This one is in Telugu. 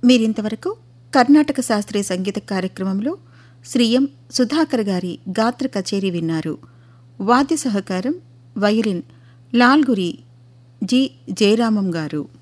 మీరింతవరకు కర్ణాటక శాస్త్రీయ సంగీత కార్యక్రమంలో శ్రీ ఎం సుధాకర్ గారి గాత్ర కచేరీ విన్నారు. వాద్య సహకారం వయలిన్ లాల్గురి జి జయరామం గారు.